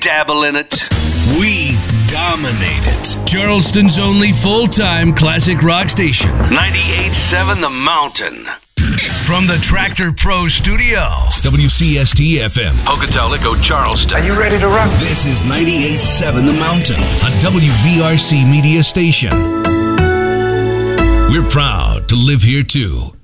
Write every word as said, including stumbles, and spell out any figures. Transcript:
dabble in it. We dominate it. Charleston's only full-time classic rock station. ninety-eight point seven The Mountain. From the Tractor Pro Studios. W C S T F M. Pocatello, Charleston. Are you ready to rock? This is ninety-eight point seven The Mountain, a W V R C media station. We're proud to live here too.